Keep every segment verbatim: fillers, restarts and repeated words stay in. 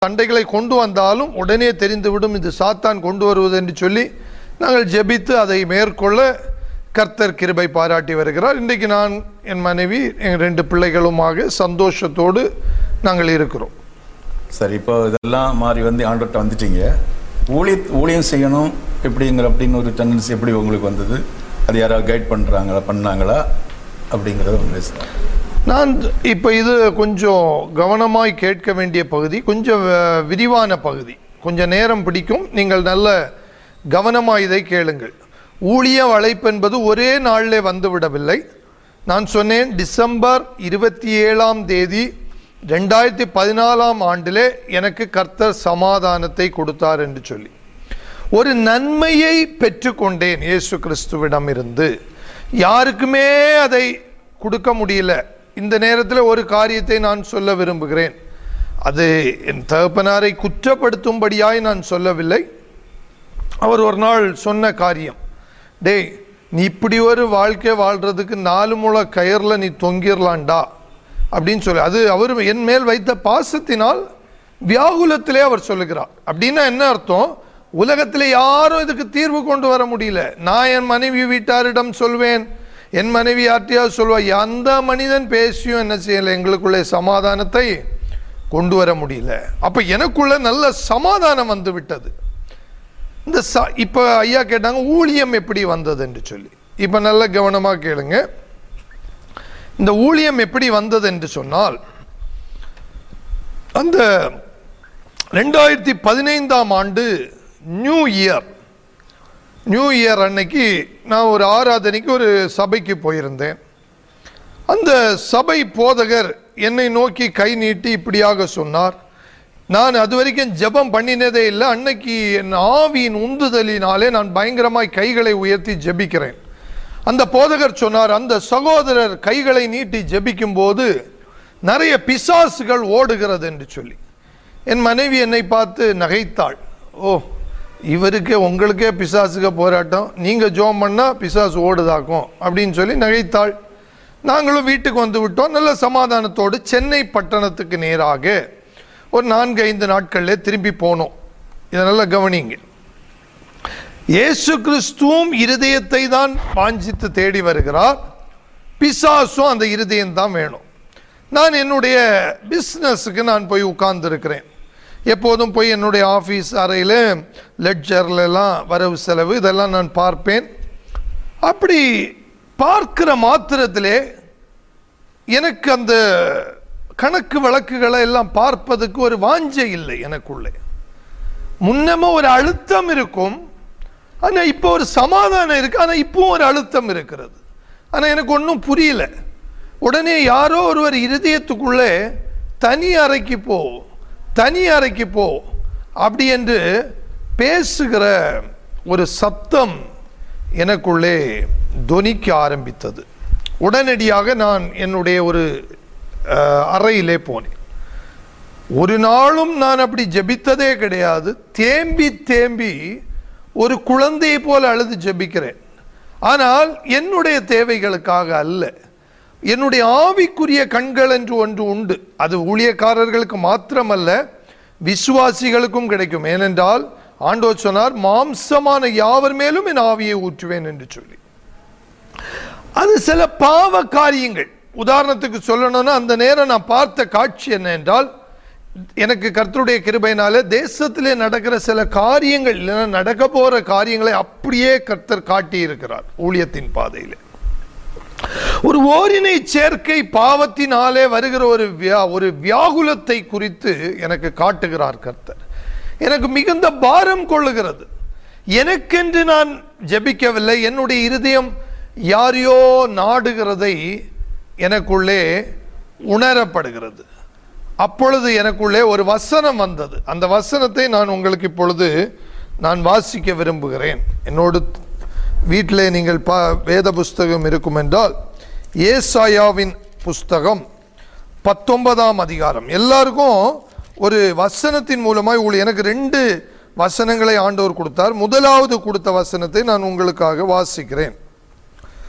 சண்டைகளை கொண்டு வந்தாலும் உடனே தெரிந்துவிடும் இது சாத்தான் கொண்டு வருவது என்று சொல்லி நாங்கள் ஜெபித்து அதை மேற்கொள்ள கர்த்தர் கிருபை பாராட்டி வருகிறார். இன்றைக்கு நான் என் மனைவி என் ரெண்டு பிள்ளைகளுமாக சந்தோஷத்தோடு நாங்கள் இருக்கிறோம். சரி, இப்போ இதெல்லாம் மாறி வந்து ஆண்டவர்கிட்ட வந்துட்டீங்க. ஊழிய ஊழியம் செய்யணும் எப்படிங்கிற அப்படின்னு ஒரு டெண்டன்சி எப்படி உங்களுக்கு வந்தது? அது யாராவது கைட் பண்ணுறாங்களா பண்ணாங்களா அப்படிங்கிறத பேசுகிறேன். நான் இப்போ இது கொஞ்சம் கவனமாய் கேட்க வேண்டிய பகுதி, கொஞ்சம் விரிவான பகுதி, கொஞ்சம் நேரம் பிடிக்கும். நீங்கள் நல்ல கவனமாக இதை கேளுங்கள். ஊழிய அழைப்பு என்பது ஒரே நாளிலே வந்துவிடவில்லை. நான் சொன்னேன் டிசம்பர் இருபத்தி ஏழாம் தேதி ரெண்டாயிரத்தி பதினாலாம் ஆண்டிலே எனக்கு கர்த்தர் சமாதானத்தை கொடுத்தார் என்று சொல்லி ஒரு நன்மையை பெற்றுக்கொண்டேன் இயேசு கிறிஸ்துவிடம் இருந்து. யாருக்குமே அதை கொடுக்க முடியல. இந்த நேரத்தில் ஒரு காரியத்தை நான் சொல்ல விரும்புகிறேன். அது என் தகப்பனாரை குற்றப்படுத்தும்படியாய் நான் சொல்லவில்லை. அவர் ஒரு நாள் சொன்ன காரியம், டேய் நீ இப்படி ஒரு வாழ்க்கை வாழ்கிறதுக்கு நாலு முளை கயிறில் நீ தொங்கிடலாண்டா அப்படின்னு சொல்லி, அது அவர் என் மேல் வைத்த பாசத்தினால் வியாகுலத்திலே அவர் சொல்லுகிறார். அப்படின்னா என்ன அர்த்தம்? உலகத்தில் யாரும் இதுக்கு தீர்வு கொண்டு வர முடியல. நான் என் மனைவி வீட்டாரிடம் சொல்வேன், என் மனைவி யார்ட்டையாவது சொல்வா, அந்த மனிதன் பேசியும் என்ன செய்யலை, எங்களுக்குள்ளே சமாதானத்தை கொண்டு வர முடியல. அப்போ எனக்குள்ள நல்ல சமாதானம் வந்து விட்டது. இந்த ச இப்போ ஐயா கேட்டாங்க ஊழியம் எப்படி வந்தது என்று சொல்லி. இப்போ நல்ல கவனமாக கேளுங்க. இந்த ஊழியம் எப்படி வந்தது என்று சொன்னால், அந்த ரெண்டாயிரத்தி பதினைந்தாம் ஆண்டு நியூ இயர் நியூ இயர் அன்னைக்கு நான் ஒரு ஆராதனைக்கு ஒரு சபைக்கு போயிருந்தேன். அந்த சபை போதகர் என்னை நோக்கி கை நீட்டி இப்படியாக சொன்னார். நான் அது வரைக்கும் ஜெபம் பண்ணினதே இல்லை. அன்னைக்கு என் ஆவியின் உந்துதலினாலே நான் பயங்கரமாய் கைகளை உயர்த்தி ஜெபிக்கிறேன். அந்த போதகர் சொன்னார், அந்த சகோதரர் கைகளை நீட்டி ஜெபிக்கும் போது நிறைய பிசாசுகள் ஓடுகிறது என்று சொல்லி. என் மனைவி என்னை பார்த்து நகைத்தாள். ஓ, இவருக்கே உங்களுக்கே பிசாசுக போராட்டம், நீங்கள் ஜோம் பண்ணால் பிசாசு ஓடுதாக்கும் அப்படின்னு சொல்லி நகைத்தாள். நாங்களும் வீட்டுக்கு வந்து விட்டோம். நல்ல சமாதானத்தோடு சென்னை பட்டணத்துக்கு நேராக ஒரு நான்கு ஐந்து நாட்களில் திரும்பி போனோம். இதை நல்லா கவனிங்க. இயேசு கிறிஸ்துவும் இருதயத்தை தான் வாஞ்சித்து தேடி வருகிறார். பிசாசும் அந்த இருதயம் தான் வேணும். நான் என்னுடைய பிஸ்னஸுக்கு நான் போய் உட்கார்ந்து இருக்கிறேன். எப்போதும் போய் என்னுடைய ஆஃபீஸ் அறையில் லெட்ஜர்லாம் வரவு செலவு இதெல்லாம் நான் பார்ப்பேன். அப்படி பார்க்கிற மாத்திரத்திலே எனக்கு அந்த கணக்கு வழக்குகளை எல்லாம் பார்ப்பதுக்கு ஒரு வாஞ்சை இல்லை எனக்குள்ளே. முன்னமே ஒரு அழுத்தம் இருக்கும், ஆனால் இப்போ ஒரு சமாதானம் இருக்கு. ஆனால் இப்போ ஒரு அழுத்தம் இருக்கிறது. ஆனால் எனக்கு ஒன்றும் புரியல. உடனே யாரோ ஒருவர் இருதயத்துக்குள்ளே தனி அறைக்கு போ தனி அறைக்கு போ அப்படி என்று பேசுகிற ஒரு சத்தம் எனக்குள்ளே தொனிக்க ஆரம்பித்தது. உடனடியாக நான் என்னுடைய ஒரு அறையிலே போனேன். ஒரு நாளும் நான் அப்படி ஜெபித்ததே கிடையாது. தேம்பி தேம்பி ஒரு குழந்தையை போல அழுது ஜெபிக்கிறேன். ஆனால் என்னுடைய தேவைகளுக்காக அல்ல, என்னுடைய ஆவிக்குரிய கண்கள் என்று ஒன்று உண்டு. அது ஊழியக்காரர்களுக்கு மாத்திரமல்ல, விசுவாசிகளுக்கும் கிடைக்கும். ஏனென்றால் ஆண்டவர் சொன்னார், மாம்சமான யாவர் மேலும் என் ஆவியை ஊற்றுவேன் என்று சொல்லி. அது சில பாவ காரியங்கள். உதாரணத்துக்கு சொல்லணும்னா, அந்த நேரம் நான் பார்த்த காட்சி என்ன என்றால், எனக்கு கர்த்தருடைய கிருபையினாலே தேசத்திலே நடக்கிற சில காரியங்கள், இல்லைன்னா நடக்க போற காரியங்களை அப்படியே கர்த்தர் காட்டி இருக்கிறார் ஊழியத்தின் பாதையில். ஒரு ஓரினை சேர்க்கை பாவத்தினாலே வருகிற ஒரு வியா ஒரு வியாகுலத்தை குறித்து எனக்கு காட்டுகிறார் கர்த்தர். எனக்கு மிகுந்த பாரம் கொள்ளுகிறது. எனக்கென்று நான் ஜெபிக்கவில்லை. என்னுடைய இருதயம் யாரையோ நாடுகிறதை எனக்குள்ளே உணரப்படுகிறது. அப்பொழுது எனக்குள்ளே ஒரு வசனம் வந்தது. அந்த வசனத்தை நான் உங்களுக்கு இப்பொழுது நான் வாசிக்க விரும்புகிறேன். என்னோடு வீட்டிலே நீங்கள் பா வேத புஸ்தகம் இருக்கும் என்றால் ஏசாயாவின் புஸ்தகம் பத்தொன்பதாம் அதிகாரம். எல்லாருக்கும் ஒரு வசனத்தின் மூலமாய் உள்ள எனக்கு ரெண்டு வசனங்களை ஆண்டவர் கொடுத்தார். முதலாவது கொடுத்த வசனத்தை நான் உங்களுக்காக வாசிக்கிறேன்.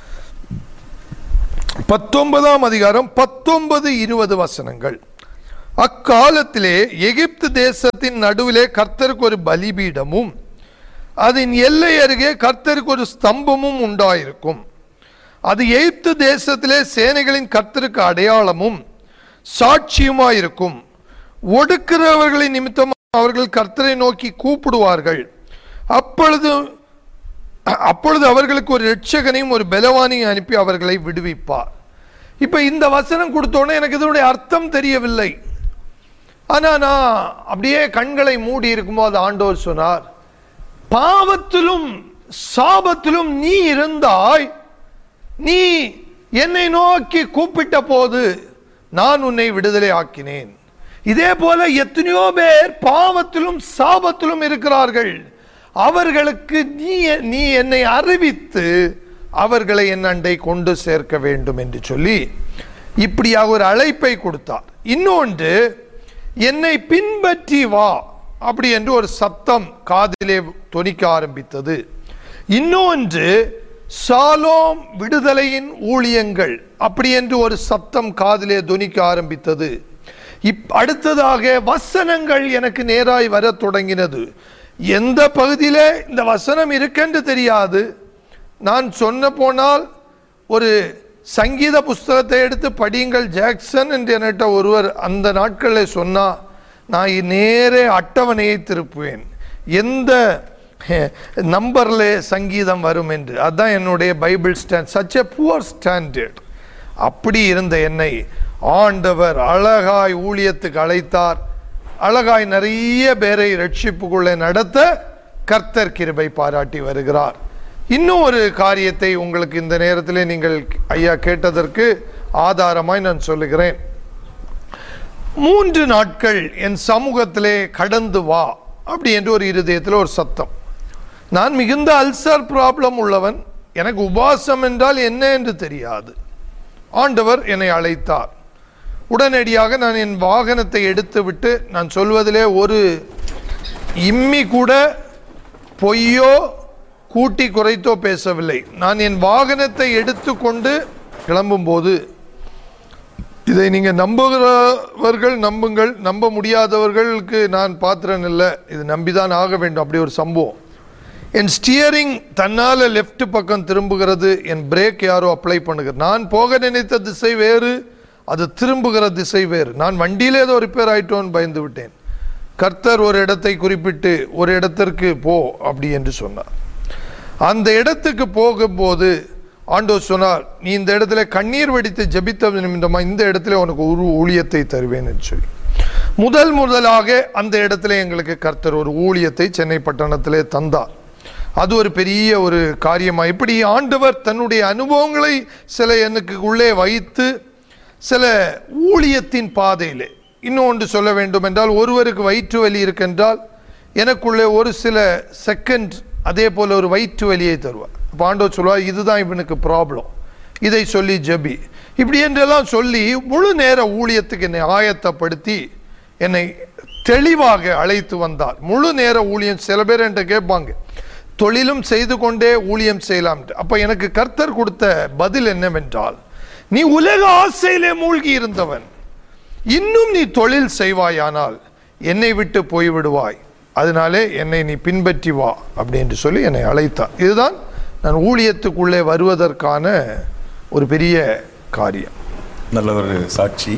பத்தொன்பதாம் அதிகாரம் பத்தொன்பது இருபது வசனங்கள். அக்காலத்திலே எகிப்து தேசத்தின் நடுவிலே கர்த்தருக்கு ஒரு பலிபீடமும் அதன் எல்லை அருகே கர்த்தருக்கு ஒரு ஸ்தம்பமும் உண்டாயிருக்கும். அது எகிப்து தேசத்திலே சேனைகளின் கர்த்தருக்கு அடையாளமும் சாட்சியுமாயிருக்கும். ஒடுக்கிறவர்களின் நிமித்தம் அவர்கள் கர்த்தரை நோக்கி கூப்பிடுவார்கள். அப்பொழுது அப்பொழுது அவர்களுக்கு ஒரு இரட்சகனையும் ஒரு பலவானையும் அனுப்பி அவர்களை விடுவிப்பார். இப்ப இந்த வசனம் கொடுத்தோன்னே எனக்கு இதனுடைய அர்த்தம் தெரியவில்லை. ஆனா நான் அப்படியே கண்களை மூடி இருக்கும்போது ஆண்டவர் சொன்னார், பாவத்திலும் சாபத்திலும் நீ இருந்தாய், நீ என்னை நோக்கி கூப்பிட்ட போது நான் உன்னை விடுதலை ஆக்கினேன். இதே போல எத்தனையோ பேர் பாவத்திலும் சாபத்திலும் இருக்கிறார்கள். அவர்களுக்கு நீ நீ என்னை அறிவித்து அவர்களை என் அண்டை கொண்டு சேர்க்க வேண்டும் என்று சொல்லி இப்படியாக ஒரு அழைப்பை கொடுத்தார். இன்னொன்று, என்னை பின்பற்றி வா அப்படி என்று ஒரு சத்தம் காதிலே தொனிக்க ஆரம்பித்தது. இன்னொன்று, சாலோம் விடுதலையின் ஊழியங்கள் அப்படி என்று ஒரு சத்தம் காதிலே தொனிக்க ஆரம்பித்தது. இப் அடுத்ததாக வசனங்கள் எனக்கு நேராய் வர தொடங்கினது. எந்த பகுதியிலே இந்த வசனம் இருக்கென்று தெரியாது. நான் சொன்ன போனால் ஒரு சங்கீத புஸ்தகத்தை எடுத்து படியுங்கள் ஜாக்சன் என்று என்கிட்ட ஒருவர் அந்த நாட்களில் சொன்னா, நான் நேரே அட்டவணையை திருப்புவேன், எந்த நம்பர்ல சங்கீதம் வரும் என்று. அதுதான் என்னுடைய Bible stand. Such a poor standard. அப்படி இருந்த என்னை ஆண்டவர் அழகாய் ஊழியத்துக்கு அழைத்தார். அழகாய் நிறைய பேரை ரட்சிப்புக்குள்ளே நடத்த கர்த்தர் கிருபை பாராட்டி வருகிறார். இன்னும் ஒரு காரியத்தை உங்களுக்கு இந்த நேரத்தில் நீங்கள் ஐயா கேட்டதற்கு ஆதாரமாய் நான் சொல்லுகிறேன். மூன்று நாட்கள் என் சமூகத்திலே கடந்து வா அப்படி என்று ஒரு இருதயத்தில் ஒரு சத்தம். நான் மிகுந்த அல்சர் ப்ராப்ளம் உள்ளவன். எனக்கு உபாசம் என்றால் என்ன என்று தெரியாது. ஆண்டவர் என்னை அழைத்தார். உடனடியாக நான் என் வாகனத்தை எடுத்து விட்டு, நான் சொல்வதிலே ஒரு இம்மி கூட பொய்யோ கூட்டி குறைத்தோ பேசவில்லை. நான் என் வாகனத்தை எடுத்து கொண்டு கிளம்பும்போது, இதை நீங்கள் நம்புகிறவர்கள் நம்புங்கள், நம்ப முடியாதவர்களுக்கு நான் பாத்திரன் இல்லை, இது நம்பிதான் ஆக வேண்டும். அப்படி ஒரு சம்பவம். என் ஸ்டியரிங் தன்னால் லெஃப்ட் பக்கம் திரும்புகிறது, என் பிரேக் யாரோ அப்ளை பண்ணுகிறது. நான் போக நினைத்த திசை வேறு, அது திரும்புகிற திசை வேறு. நான் வண்டியிலே ஏதோ ரிப்பேர் ஆயிட்டோன்னு பயந்து விட்டேன். கர்த்தர் ஒரு இடத்தை குறிப்பிட்டு ஒரு இடத்திற்கு போ அப்படி என்று சொன்னார். அந்த இடத்துக்கு போகும்போது ஆண்டவர் சொன்னார், நீ இந்த இடத்துல கண்ணீர் வெடித்து ஜெபித்த நிமித்தமா இந்த இடத்துல உனக்கு ஒரு ஊழியத்தை தருவேன் என்று சொல்லி முதல் முதலாக அந்த இடத்துல எங்களுக்கு கர்த்தர் ஒரு ஊழியத்தை சென்னை பட்டணத்திலே தந்தார். அது ஒரு பெரிய ஒரு காரியமா, இப்படி ஆண்டவர் தன்னுடைய அனுபவங்களை சில எனக்கு உள்ளே வைத்து சில ஊழியத்தின் பாதையிலே. இன்னொன்று சொல்ல வேண்டும் என்றால், ஒருவருக்கு வயிற்று வலி இருக்கின்றால் எனக்குள்ளே ஒரு சில செகண்ட் அதே போல ஒரு வயிற்று வலியை தருவார். அப்போ ஆண்டவர் சொல்லுவார், இதுதான் இவனுக்கு ப்ராப்ளம், இதை சொல்லி ஜெபி, இப்படி என்றெல்லாம் சொல்லி முழு நேர ஊழியத்துக்கு என்னை ஆயத்தப்படுத்தி என்னை தெளிவாக அழைத்து வந்தார். முழு நேர ஊழியம். சில பேர் என்கிட்ட கேட்பாங்க, தொழிலும் செய்து கொண்டே ஊழியம் செய்யலாம். அப்போ எனக்கு கர்த்தர் கொடுத்த பதில் என்னவென்றால், நீ உலக ஆசையிலே மூழ்கி இருந்தவன், இன்னும் நீ தொழில் செய்வாயானால் என்னை விட்டு போய்விடுவாய், அதனாலே என்னை நீ பின்பற்றி வா அப்படி என்று சொல்லி என்னை அழைத்தார். இதுதான் நான் ஊழியத்துக்குள்ளே வருவதற்கான ஒரு பெரிய காரியம். நல்ல ஒரு சாட்சி.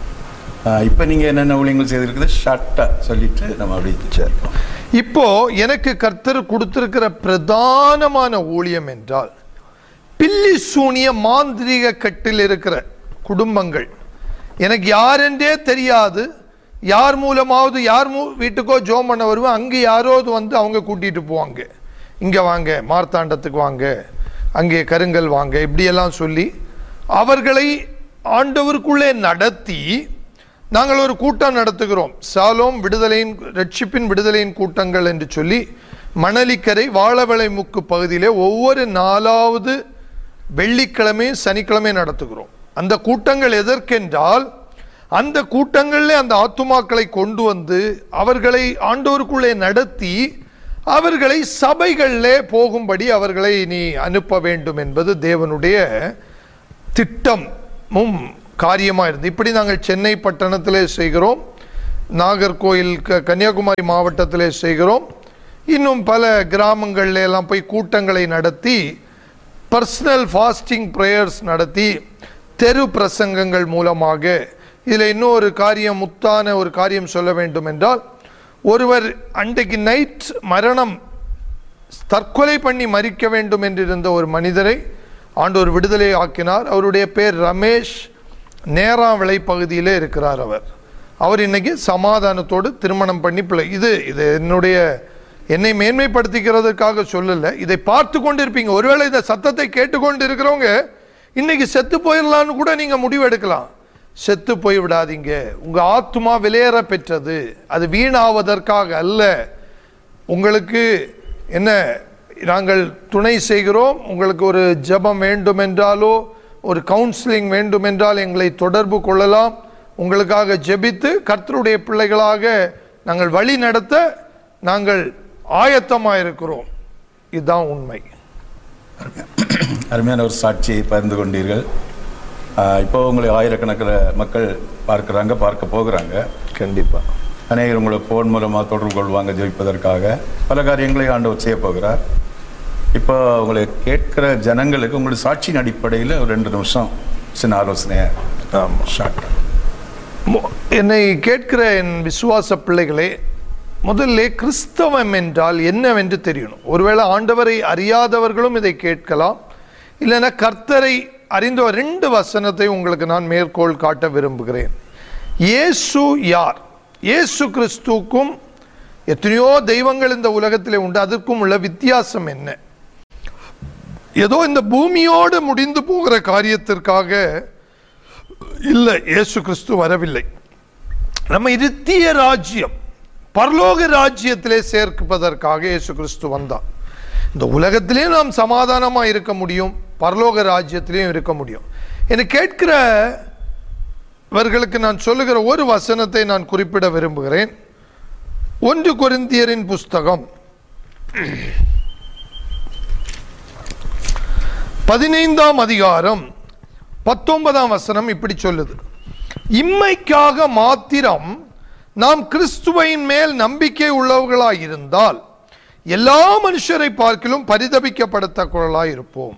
இப்போ நீங்கள் என்னென்ன ஊழியங்கள் செய்திருக்குது ஷார்ட்டாக சொல்லிட்டு நம்ம அப்படி சேர்ப்போம். இப்போ எனக்கு கர்த்தர் கொடுத்திருக்கிற பிரதானமான ஊழியம் என்றால், பில்லி சூனிய மாந்திரிக கட்டில் இருக்கிற குடும்பங்கள், எனக்கு யாரென்றே தெரியாது, யார் மூலமாவது யார் மூ வீட்டுக்கோ ஜோம் பண்ண வருவேன், அங்கே யாரோது வந்து அவங்க கூட்டிகிட்டு போவாங்க, இங்கே வாங்க மார்த்தாண்டத்துக்கு வாங்க, அங்கே கருங்கல் வாங்க, இப்படியெல்லாம் சொல்லி அவர்களை ஆண்டவருக்குள்ளே நடத்தி நாங்கள் ஒரு கூட்டம் நடத்துகிறோம். சாலோம் விடுதலையின் ரட்சிப்பின் விடுதலையின் கூட்டங்கள் என்று சொல்லி மணலிக்கரை வாழவளை முக்கு பகுதியிலே ஒவ்வொரு நாலாவது வெள்ளிக்கிழமை சனிக்கிழமை நடத்துகிறோம். அந்த கூட்டங்கள் எதற்கென்றால், அந்த கூட்டங்களில் அந்த ஆத்துமாக்களை கொண்டு வந்து அவர்களை ஆண்டவருக்குள்ளே நடத்தி அவர்களை சபைகளிலே போகும்படி அவர்களை நீ அனுப்ப வேண்டும் என்பது தேவனுடைய திட்டமும் காரியமாக இருந்து இப்படி நாங்கள் சென்னை பட்டணத்திலே செய்கிறோம். நாகர்கோயில் க கன்னியாகுமரி மாவட்டத்திலே செய்கிறோம். இன்னும் பல கிராமங்கள்ல எல்லாம் போய் கூட்டங்களை நடத்தி பர்சனல் ஃபாஸ்டிங் ப்ரேயர்ஸ் நடத்தி தெரு பிரசங்கங்கள் மூலமாக. இதில் இன்னொரு காரியம், முத்தான ஒரு காரியம் சொல்ல வேண்டும் என்றால், ஒருவர் அன்றைக்கு நைட் மரணம் தற்கொலை பண்ணி மறிக்க வேண்டும் என்றிருந்த ஒரு மனிதரை ஆண்டவர் விடுதலை ஆக்கினார். அவருடைய பேர் ரமேஷ். நேராவிளை பகுதியிலே இருக்கிறார் அவர். அவர் இன்னைக்கு சமாதானத்தோடு திருமணம் பண்ணி பிள்ளை. இது இது என்னுடைய என்னை மேன்மைப்படுத்திக்கிறதுக்காக சொல்லலை, இதை பார்த்து கொண்டு இருப்பீங்க. ஒருவேளை இந்த சத்தத்தை கேட்டுக்கொண்டு இருக்கிறவங்க இன்னைக்கு செத்து போயிடலான்னு கூட நீங்க முடிவு எடுக்கலாம். செத்து போய் விடாதீங்க. உங்க ஆத்துமா விலையேற பெற்றது, அது வீணாவதற்காக அல்ல. உங்களுக்கு என்ன, நாங்கள் துணை செய்கிறோம். உங்களுக்கு ஒரு ஜெபம் வேண்டும் என்றாலோ ஒரு கவுன்சிலிங் வேண்டும் என்றால் எங்களை தொடர்பு கொள்ளலாம். உங்களுக்காக ஜெபித்து கர்த்தருடைய பிள்ளைகளாக நாங்கள் வழி நடத்த நாங்கள் ஆயத்தமாக இருக்கிறோம். இதுதான் உண்மை. அருமையான ஒரு சாட்சியை பகிர்ந்து கொண்டீர்கள். இப்போ உங்களை ஆயிரக்கணக்கில் மக்கள் பார்க்குறாங்க, பார்க்க போகிறாங்க. கண்டிப்பாக அநேகர் உங்களை ஃபோன் மூலமாக தொடர்பு கொள்வாங்க ஜெயிப்பதற்காக. பல காரியங்களை ஆண்டவர் செய்ய போகிறார். இப்போ உங்களை கேட்கிற ஜனங்களுக்கு உங்களுடைய சாட்சியின் அடிப்படையில் ஒரு ரெண்டு நிமிஷம் சின்ன ஆலோசனையை ஷார்ட். என்னை கேட்கிற என் விசுவாச பிள்ளைகளே, முதல்ல கிறிஸ்தவம் என்றால் என்னவென்று தெரியணும். ஒருவேளை ஆண்டவரை அறியாதவர்களும் இதை கேட்கலாம். இல்லைன்னா கர்த்தரை அறிந்த ரெண்டு வசனத்தை உங்களுக்கு நான் மேற்கோள் காட்ட விரும்புகிறேன். இயேசு யார்? இயேசு கிறிஸ்துக்கும் எத்தனையோ தெய்வங்கள் இந்த உலகத்திலே உண்டு, அதற்கும் உள்ள வித்தியாசம் என்ன? ஏதோ இந்த பூமியோடு முடிந்து போகிற காரியத்திற்காக இல்லை இயேசு கிறிஸ்து வரவில்லை. நம்ம நித்திய ராஜ்யம், பரலோக ராஜ்யத்திலே சேர்ப்பதற்காக இயேசு கிறிஸ்து வந்தார். இந்த உலகத்திலே நாம் சமாதானமாக இருக்க முடியும், பரலோக ராஜ்யத்திலேயும் இருக்க முடியும். என்னை கேட்கிறவர்களுக்கு நான் சொல்லுகிற ஒரு வசனத்தை நான் குறிப்பிட விரும்புகிறேன். ஒன்று கொரிந்தியரின் புஸ்தகம் பதினைந்தாம் அதிகாரம் பத்தொன்பதாம் வசனம் இப்படி சொல்லுது: இம்மைக்காக மாத்திரம் நாம் கிறிஸ்துவின் மேல் நம்பிக்கை உள்ளவர்களாயிருந்தால் எல்லா மனுஷரை பார்க்கிலும் பரிதபிக்கப்படத்தக்கவர்களாய் இருப்போம்.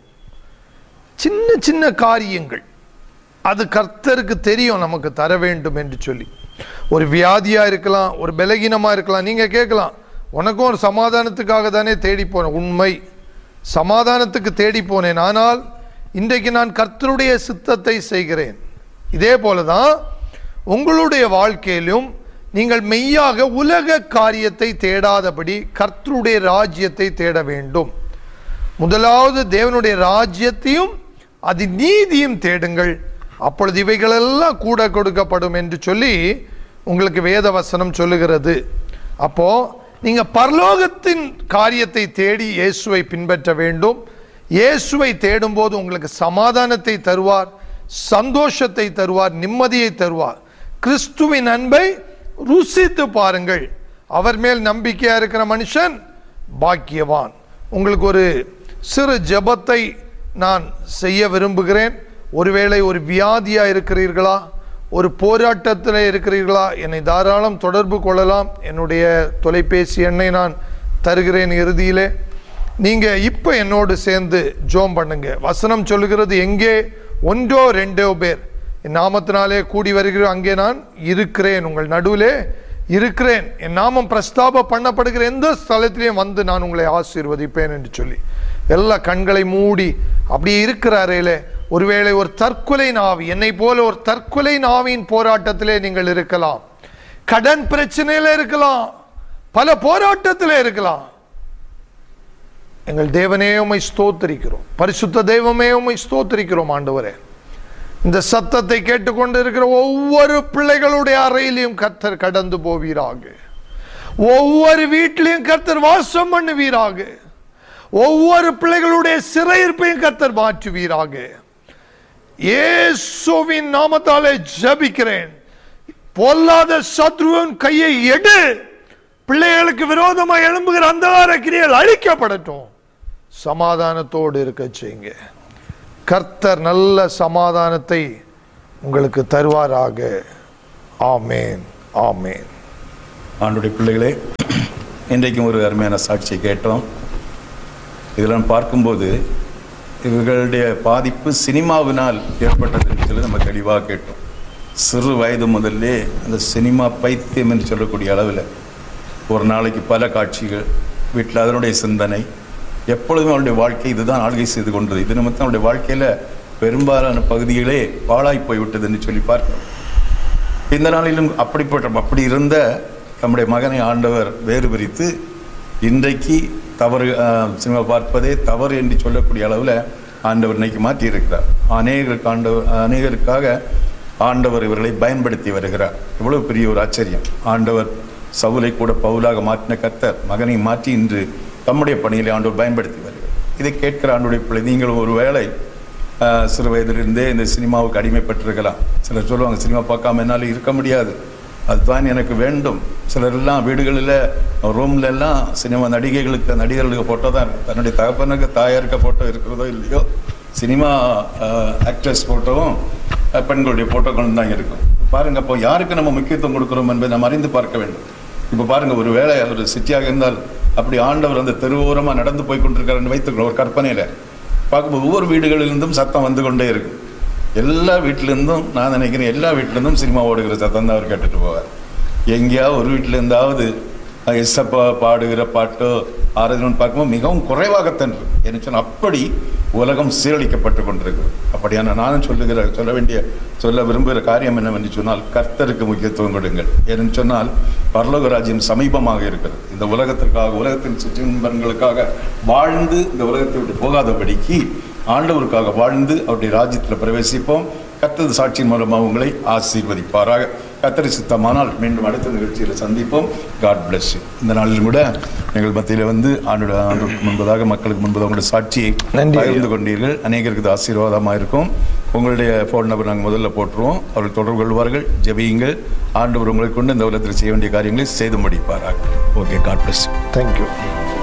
சின்ன சின்ன காரியங்கள் அது கர்த்தருக்கு தெரியும் நமக்கு தர வேண்டும் என்று சொல்லி. ஒரு வியாதியா இருக்கலாம், ஒரு பலகீனமா இருக்கலாம். நீங்க கேட்கலாம், உனக்கும் ஒரு சமாதானத்துக்காக தானே தேடி போனேன். உண்மை, சமாதானத்துக்கு தேடி போனேன். ஆனால் இன்றைக்கு நான் கர்த்தருடைய சித்தத்தை செய்கிறேன். இதே போலதான் உங்களுடைய வாழ்க்கையிலும் நீங்கள் மெய்யாக உலக காரியத்தை தேடாதபடி கர்த்தருடைய ராஜ்யத்தை தேட வேண்டும். முதலாவது தேவனுடைய ராஜ்யத்தையும் அது நீதியும் தேடுங்கள், அப்பொழுது இவைகளெல்லாம் கூட கொடுக்கப்படும் என்று சொல்லி உங்களுக்கு வேத வசனம் சொல்லுகிறது. அப்போ நீங்க பரலோகத்தின் காரியத்தை தேடி இயேசுவை பின்பற்ற வேண்டும். இயேசுவை தேடும் போது உங்களுக்கு சமாதானத்தை தருவார், சந்தோஷத்தை தருவார், நிம்மதியை தருவார். கிறிஸ்துவின் அன்பை ருசித்து பாருங்கள். அவர் மேல் நம்பிக்கையா இருக்கிற மனுஷன் பாக்கியவான். உங்களுக்கு ஒரு சிறு ஜெபத்தை நான் செய்ய விரும்புகிறேன். ஒருவேளை ஒரு வியாதியா இருக்கிறீர்களா, ஒரு போராட்டத்தில் இருக்கிறீர்களா, என்னை தாராளம் தொடர்பு கொள்ளலாம். என்னுடைய தொலைபேசி எண்ணை நான் தருகிறேன் இறுதியிலே. நீங்க இப்ப என்னோடு சேர்ந்து ஜோம் பண்ணுங்க. வசனம் சொல்லுகிறது, எங்கே ஒன்றோ ரெண்டோ பேர் என் நாமத்தினாலே கூடி வருகிறோம் அங்கே நான் இருக்கிறேன், உங்கள் நடுவிலே இருக்கிறேன். என் நாமம் பிரஸ்தாப பண்ணப்படுகிற எந்த ஸ்தலத்திலையும் வந்து நான் உங்களை ஆசீர்வதிப்பேன் என்று சொல்லி எல்லா கண்களை மூடி அப்படியே இருக்கிறாரேலே. ஒருவேளை ஒரு தற்கொலை நாவி, என்னை போல ஒரு தற்கொலை நாவின் போராட்டத்திலே நீங்கள் இருக்கலாம், கடன் பிரச்சனையில இருக்கலாம், பல போராட்டத்திலே இருக்கலாம். எங்கள் தேவனே உம்மை ஸ்தோத்திரிக்கிறோம், பரிசுத்த தெய்வமே உம்மை ஸ்தோத்திரிக்கிறோம். ஆண்டவரே, இந்த சத்தத்தை கேட்டுக்கொண்டு இருக்கிற ஒவ்வொரு பிள்ளைகளுடைய அறையிலையும் கர்த்தர் கடந்து போவீராக. ஒவ்வொரு வீட்டிலையும் கர்த்தர் வாசம் பண்ணுவீராக. ஒவ்வொரு பிள்ளைகளுடைய சிறையிருப்பையும் கர்த்தர் மாற்றுவீராக. இயேசுவின் நாமத்தாலே ஜெபிக்கிறேன். பொல்லாத சத்ருவின் கையை எடு. பிள்ளைகளுக்கு விரோதமாக எழும்புகிற அந்தகார கிரியைகள் அழிக்கப்படட்டும். சமாதானத்தோடு இருக்க செய்யுங்க. கர்த்தர் நல்ல சமாதானத்தை உங்களுக்கு தருவாராக. ஆமேன், ஆமேன். ஆண்டுடைய பிள்ளைகளே, இன்றைக்கும் ஒரு அருமையான சாட்சியை கேட்டோம். இதெல்லாம் பார்க்கும்போது இவர்களுடைய பாதிப்பு சினிமாவினால் ஏற்பட்டதுன்னு சொல்லி நம்ம தெளிவாக கேட்டோம். சிறு வயது முதல்லே அந்த சினிமா பைத்தியம் என்று சொல்லக்கூடிய அளவில் ஒரு நாளைக்கு பல காட்சிகள், வீட்டில் அதனுடைய சிந்தனை, எப்பொழுதுமே அவருடைய வாழ்க்கை இதுதான் ஆளுகை செய்து கொண்டது. இது நிமித்தம் அவருடைய வாழ்க்கையில் பெரும்பாலான பகுதிகளே பாழாய் போய்விட்டது என்று சொல்லி பார்க்கிறோம். இந்த நாளிலும் அப்படிப்பட்ட அப்படி இருந்த நம்முடைய மகனை ஆண்டவர் வேறு பிரித்து இன்றைக்கு தவறு சினிமா பார்ப்பதே தவறு என்று சொல்லக்கூடிய அளவில் ஆண்டவர் இன்னைக்கு மாற்றியிருக்கிறார். அநேகருக்கு ஆண்டவர் அநேகருக்காக ஆண்டவர் இவர்களை பயன்படுத்தி வருகிறார். இவ்வளவு பெரிய ஒரு ஆச்சரியம். ஆண்டவர் சவுலை கூட பவுலாக மாற்றின கர்த்தர் மகனை மாற்றி இன்று தம்முடைய பணியிலே ஆண்டவர் பயன்படுத்தி வருகிறார். இதை கேட்கிற ஆண்டுடைய பிள்ளை, நீங்களும் ஒரு வேளை சிறு வயதிலிருந்தே இந்த சினிமாவுக்கு அடிமைப்பட்டிருக்கலாம். சிலர் சொல்லுவாங்க, சினிமா பார்க்காம என்னால் இருக்க முடியாது, அதுதான் எனக்கு வேண்டும். சிலரெல்லாம் வீடுகளில் ரூம்ல எல்லாம் சினிமா நடிகைகளுக்கு நடிகர்களுக்கு ஃபோட்டோ தான் இருக்குது. தன்னுடைய தகப்பனுக்கு தாயாருக்கு ஃபோட்டோ இருக்கிறதோ இல்லையோ, சினிமா ஆக்ட்ரஸ் ஃபோட்டோவும் பெண்களுடைய ஃபோட்டோக்களும் தான் இருக்கும். பாருங்கள், அப்போ யாருக்கு நம்ம முக்கியத்துவம் கொடுக்குறோம் என்பதை நம்ம அறிந்து பார்க்க வேண்டும். இப்போ பாருங்கள், ஒரு வேளை ஒரு சிட்டியாக இருந்தால் அப்படி ஆண்டவர் அந்த தெருவோரமாக நடந்து போய் கொண்டிருக்காருன்னு வைத்துக்கிறோம். ஒரு கற்பனையில் பார்க்கும்போது ஒவ்வொரு வீடுகளிலிருந்தும் சத்தம் வந்து கொண்டே இருக்கும். எல்லா வீட்டிலேருந்தும், நான் நினைக்கிறேன் எல்லா வீட்டிலேருந்தும் சினிமா ஓடுகிற சத்தம் தான் அவர் கேட்டுட்டு போவார். எங்கேயாவது ஒரு வீட்டில் இருந்தாவது எஸ்ஸப்பா பாடுகிற பாட்டோ ஆராதனை பார்க்கும்போது மிகவும் குறைவாகத்தான் இருக்கு. என்ன சொன்னால் அப்படி உலகம் சீரழிக்கப்பட்டு கொண்டிருக்கிறது. அப்படியான நானும் சொல்லுகிற சொல்ல வேண்டிய சொல்ல விரும்புகிற காரியம் என்னவென்று சொன்னால், கர்த்தருக்கு முக்கியத்துவம் கொடுங்கள். ஏன்னு சொன்னால் பரலோக ராஜ்யம் சமீபமாக இருக்கிறது. இந்த உலகத்திற்காக, உலகத்தின் சிற்றின்பங்களுக்காக வாழ்ந்து இந்த உலகத்தை விட்டு போகாதபடிக்கு ஆண்டவருக்காக வாழ்ந்து அவருடைய ராஜ்யத்தில் பிரவேசிப்போம். கர்த்தர் சாட்சியின் மூலமாக உங்களை ஆசீர்வதிப்பாராக. கர்த்தர் சித்தமானால் மீண்டும் அடுத்த நிகழ்ச்சியில் சந்திப்போம். God bless you. இந்த நாளிலும் கூட எங்கள் மத்தியில் வந்து ஆண்டு ஆண்டுக்கு முன்பதாக, மக்களுக்கு முன்பதாக உங்களுடைய சாட்சியை பகிர்ந்து கொண்டீர்கள். அநேகருக்கு இது ஆசீர்வாதமாக இருக்கும். உங்களுடைய ஃபோன் நம்பர் நாங்கள் முதல்ல போட்டுருவோம். அவர்கள் தொடர்பு கொள்வார்கள். ஜெபியுங்கள். ஆண்டவர் உங்களை கொண்டு இந்த உலகத்தில் செய்ய வேண்டிய காரியங்களை செய்து முடிப்பார்கள். Okay, God bless you. Thank you.